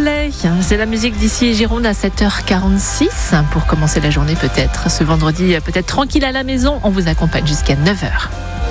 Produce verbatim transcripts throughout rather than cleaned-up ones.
Coldplay, c'est la musique d'ici Gironde à sept heures quarante-six. Pour commencer la journée peut-être, ce vendredi peut-être tranquille à la maison, on vous accompagne jusqu'à neuf heures.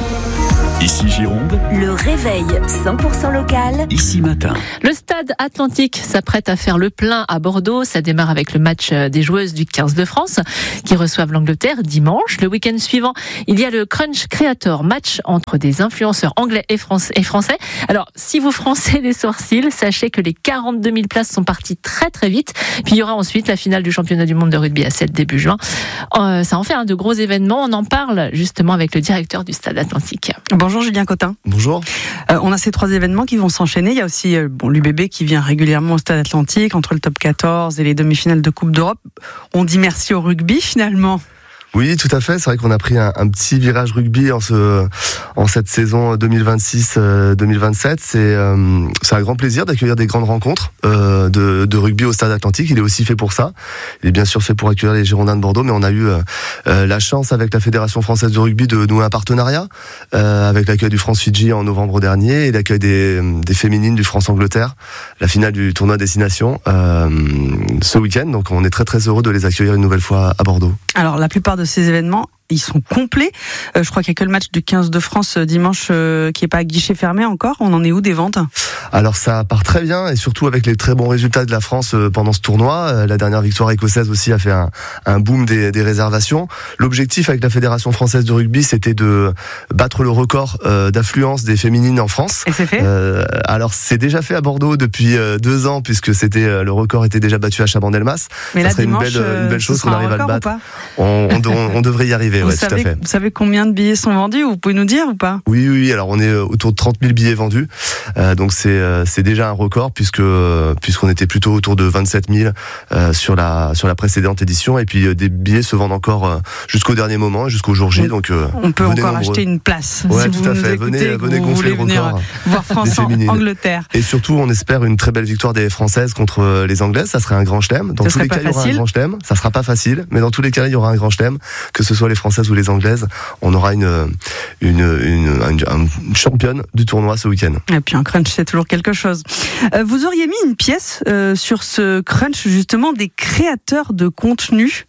Ici Gironde, le réveil cent pour cent local. Ici matin. Le stade Atlantique s'apprête à faire le plein à Bordeaux. Ça démarre avec le match des joueuses du quinze de France qui reçoivent l'Angleterre dimanche. Le week-end suivant, il y a le Crunch Creator, match entre des influenceurs anglais et français. Alors, si vous froncez les sourcils, sachez que les quarante-deux mille places sont parties très très vite. Puis il y aura ensuite la finale du championnat du monde de rugby à sept début juin. Euh, ça en fait un de gros événements. On en parle justement avec le directeur du stade Atlantique. Bonjour Julien Cotin. Bonjour. Euh, on a ces trois événements qui vont s'enchaîner. Il y a aussi euh, bon, l'U B B qui vient régulièrement au Stade Atlantique entre le top quatorze et les demi-finales de Coupe d'Europe. On dit merci au rugby finalement. Oui, tout à fait. C'est vrai qu'on a pris un, un petit virage rugby en ce, en cette saison deux mille vingt-six deux mille vingt-sept. C'est, euh, c'est un grand plaisir d'accueillir des grandes rencontres euh, de, de rugby au Stade Atlantique. Il est aussi fait pour ça. Il est bien sûr fait pour accueillir les Girondins de Bordeaux, mais on a eu euh, la chance avec la Fédération française de rugby de nouer un partenariat euh, avec l'accueil du France-Fidji en novembre dernier et l'accueil des, des féminines du France-Angleterre, la finale du tournoi Destination euh, ce week-end. Donc on est très très heureux de les accueillir une nouvelle fois à Bordeaux. Alors la plupart de ces événements, ils sont complets. Euh, je crois qu'il n'y a que le match du quinze de France euh, dimanche euh, qui n'est pas à guichet fermé encore. On en est où des ventes ? Alors ça part très bien et surtout avec les très bons résultats de la France euh, pendant ce tournoi. Euh, la dernière victoire écossaise aussi a fait un, un boom des, des réservations. L'objectif avec la Fédération française de rugby, c'était de battre le record euh, d'affluence des féminines en France. Et c'est fait ? euh, Alors c'est déjà fait à Bordeaux depuis euh, deux ans puisque c'était euh, le record était déjà battu à Chabandelmas. Mais ça là serait dimanche, une belle, une belle chose qu'on arrive à le battre. On, on, on, on devrait y arriver. Vous, ouais, savez, tout à fait. vous savez combien de billets sont vendus ? Vous pouvez nous dire ou pas ? Oui, oui, oui. Alors on est autour de trente mille billets vendus. Euh, donc c'est euh, c'est déjà un record puisque euh, puisqu'on était plutôt autour de vingt-sept mille euh, sur la sur la précédente édition. Et puis euh, des billets se vendent encore euh, jusqu'au dernier moment, jusqu'au jour J. Donc euh, on peut encore nombreux. acheter une place. Ouais, si tout vous à nous fait. écoutez, Venez, venez vous gonfler le voulez record. Voir France en Angleterre. Et surtout, on espère une très belle victoire des Françaises contre les Anglaises. Ça serait un grand chelem. Dans Ça tous les cas, facile. il y aura un grand chelem. Ça sera pas facile, mais dans tous les cas, il y aura un grand chelem. Que ce soit les Françaises ou les Anglaises, on aura une une une, une, une championne du tournoi ce week-end. Et puis un crunch, c'est toujours quelque chose. Euh, vous auriez mis une pièce euh, sur ce crunch justement des créateurs de contenu.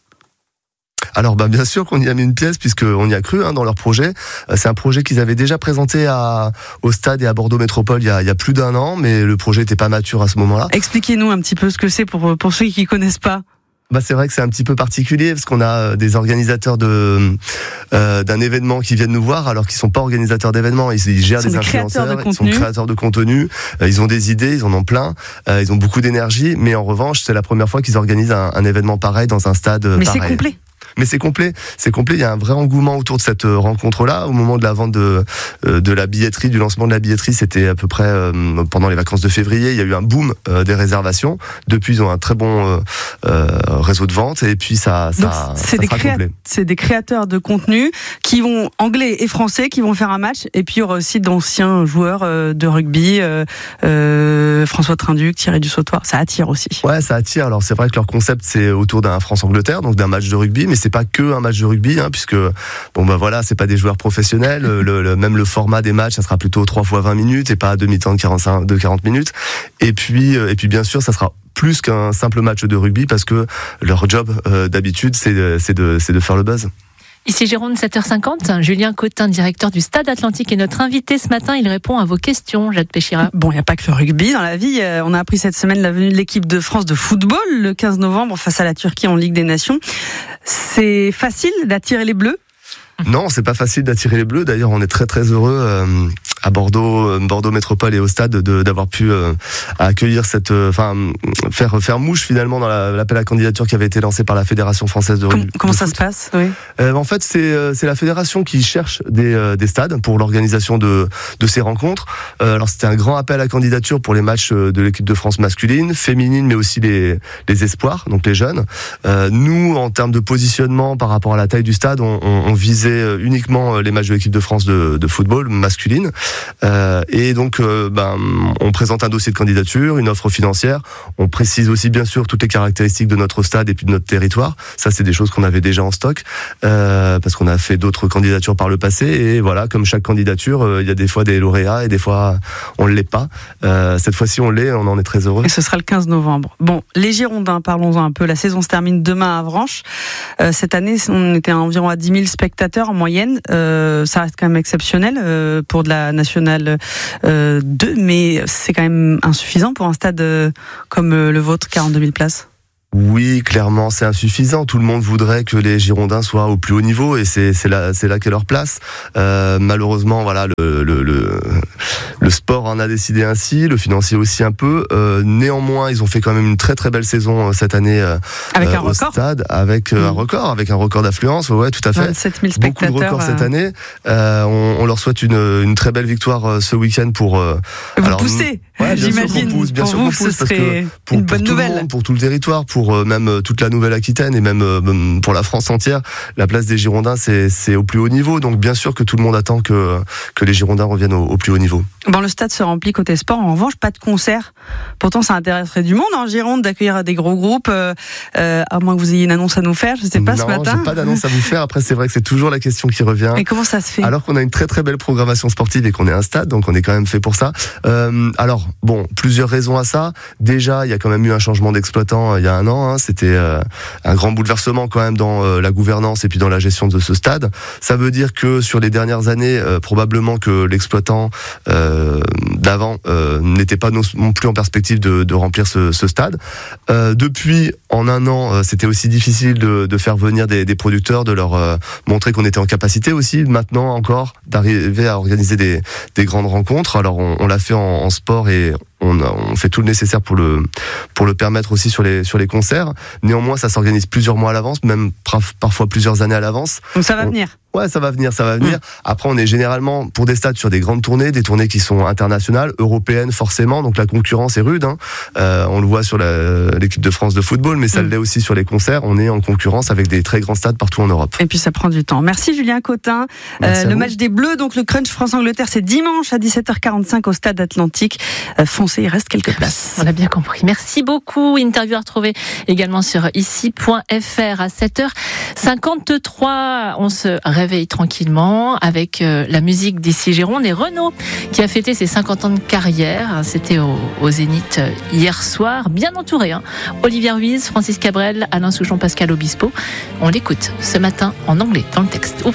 Alors bah, bien sûr qu'on y a mis une pièce puisqu'on y a cru hein, dans leur projet. C'est un projet qu'ils avaient déjà présenté à, au stade et à Bordeaux Métropole il y, a, il y a plus d'un an, mais le projet n'était pas mature à ce moment-là. Expliquez-nous un petit peu ce que c'est pour, pour ceux qui ne connaissent pas. Bah c'est vrai que c'est un petit peu particulier parce qu'on a des organisateurs de euh, d'un événement qui viennent nous voir alors qu'ils sont pas organisateurs d'événements, ils, ils gèrent ils des influenceurs, de ils sont créateurs de contenu, euh, ils ont des idées, ils en ont plein, euh, ils ont beaucoup d'énergie, mais en revanche c'est la première fois qu'ils organisent un, un événement pareil dans un stade mais pareil. Mais c'est complet. Mais c'est complet, c'est complet. Il y a un vrai engouement autour de cette rencontre-là. Au moment de la vente de de la billetterie, du lancement de la billetterie, c'était à peu près euh, pendant les vacances de février. Il y a eu un boom euh, des réservations. Depuis, ils ont un très bon euh, euh, réseau de vente. Et puis ça, ça, Donc, c'est ça des sera créa- complet. C'est des créateurs de contenu qui vont anglais et français qui vont faire un match. Et puis il y aura aussi d'anciens joueurs euh, de rugby, euh, euh, François Trinduc, Thierry Dussautoir. Ça attire aussi. Ouais, ça attire. Alors c'est vrai que leur concept c'est autour d'un France-Angleterre, donc d'un match de rugby, mais c'est pas que un match de rugby, hein, puisque bon bah voilà, c'est pas des joueurs professionnels. Le, le, même le format des matchs, ça sera plutôt trois fois vingt minutes et pas à demi-temps de quarante-cinq, de quarante minutes. Et puis et puis bien sûr, ça sera plus qu'un simple match de rugby parce que leur job euh, d'habitude, c'est de, c'est de c'est de faire le buzz. Ici Gironde, sept heures cinquante, Julien Cotin, directeur du Stade Atlantique, est notre invité ce matin. Il répond à vos questions, Jade Péchira. Bon, il n'y a pas que le rugby dans la vie. On a appris cette semaine la venue de l'équipe de France de football le quinze novembre face à la Turquie en Ligue des Nations. C'est facile d'attirer les Bleus ? Non, c'est pas facile d'attirer les Bleus. D'ailleurs, on est très très heureux euh, à Bordeaux, Bordeaux Métropole et au stade de, d'avoir pu euh, accueillir cette, enfin euh, faire faire mouche finalement dans la, l'appel à candidature qui avait été lancé par la Fédération française de rugby. Comment de ça foot. se passe ? Oui. Euh, en fait, c'est euh, c'est la fédération qui cherche des euh, des stades pour l'organisation de de ces rencontres. Euh, alors c'était un grand appel à candidature pour les matchs de l'équipe de France masculine, féminine, mais aussi les les espoirs, donc les jeunes. Euh, nous, en termes de positionnement par rapport à la taille du stade, on, on, on visait uniquement les matchs de l'équipe de France de, de football masculine. Euh, et donc, euh, ben, on présente un dossier de candidature, une offre financière. On précise aussi bien sûr toutes les caractéristiques de notre stade et puis de notre territoire. Ça, c'est des choses qu'on avait déjà en stock euh, parce qu'on a fait d'autres candidatures par le passé. Et voilà, comme chaque candidature, euh, il y a des fois des lauréats et des fois on ne l'est pas. Euh, cette fois-ci, on l'est. On en est très heureux. Et ce sera le quinze novembre. Bon, les Girondins, parlons-en un peu. La saison se termine demain à Avranches. Euh, cette année, on était à environ à dix mille spectateurs en moyenne. Euh, ça reste quand même exceptionnel euh, pour de la nationale euh, deux, mais c'est quand même insuffisant pour un stade euh, comme euh, le vôtre, quarante-deux mille places. Oui, clairement, c'est insuffisant. Tout le monde voudrait que les Girondins soient au plus haut niveau et c'est, c'est là, c'est là qu'est leur place. Euh, malheureusement, voilà, le, le, le, le sport en a décidé ainsi, le financier aussi un peu. Euh, néanmoins, ils ont fait quand même une très très belle saison cette année euh, avec un au record. stade, avec euh, mmh. un record, avec un record d'affluence. Ouais, tout à fait. vingt-sept mille spectateurs. Beaucoup de records euh... cette année. Euh, on, on leur souhaite une, une très belle victoire euh, ce week-end pour. Euh, Vous alors, poussez, ouais, j'imagine. Sûr pousse, bien pour sûr vous, qu'on pousse, ce serait parce que pour, une bonne pour nouvelle. Tout le monde, pour tout le territoire, pour pour même toute la Nouvelle-Aquitaine et même pour la France entière, la place des Girondins, c'est, c'est au plus haut niveau. Donc bien sûr que tout le monde attend que, que les Girondins reviennent au, au plus haut niveau. Bon, le stade se remplit côté sport. En revanche, pas de concert. Pourtant, ça intéresserait du monde en Gironde d'accueillir des gros groupes. Euh, euh, à moins que vous ayez une annonce à nous faire, je ne sais pas non, ce matin. Non, j'ai pas d'annonce à vous faire. Après, c'est vrai que c'est toujours la question qui revient. Et comment ça se fait ? Alors qu'on a une très très belle programmation sportive et qu'on est un stade, donc on est quand même fait pour ça. Euh, alors, bon, plusieurs raisons à ça. Déjà, il y a quand même eu un changement d'exploitant euh, il y a un an. Hein. C'était euh, un grand bouleversement quand même dans euh, la gouvernance et puis dans la gestion de ce stade. Ça veut dire que sur les dernières années, euh, probablement que l'exploitant euh, d'avant euh, n'était pas non, non plus en perspective de, de remplir ce, ce stade. Euh, depuis, en un an, euh, c'était aussi difficile de, de faire venir des, des producteurs, de leur euh, montrer qu'on était en capacité aussi, maintenant encore, d'arriver à organiser des, des grandes rencontres. Alors on, on l'a fait en, en sport et on, a, on fait tout le nécessaire pour le, pour le permettre aussi sur les, sur les concerts. Néanmoins, ça s'organise plusieurs mois à l'avance, même parfois plusieurs années à l'avance. Donc ça va on, venir. Ouais, ça va venir, ça va venir. Mmh. Après, on est généralement pour des stades sur des grandes tournées, des tournées qui sont internationales, européennes forcément. Donc la concurrence est rude. Hein. Euh, on le voit sur la, l'équipe de France de football, mais ça mmh. l'est aussi sur les concerts. On est en concurrence avec des très grands stades partout en Europe. Et puis ça prend du temps. Merci Julien Cotin. Euh, le match des Bleus, donc le Crunch France-Angleterre, c'est dimanche à dix-sept heures quarante-cinq au Stade Atlantique. Euh, foncez, il reste quelques places. On a bien compris. Merci beaucoup. Interview à retrouver également sur ici point f r à sept heures cinquante-trois. On se réveille tranquillement avec euh, la musique d'Ici Gironde et Renaud qui a fêté ses cinquante ans de carrière. C'était au, au Zénith euh, hier soir, bien entouré. Hein. Olivier Ruiz, Francis Cabrel, Alain Souchon, Pascal Obispo. On l'écoute ce matin en anglais dans le texte.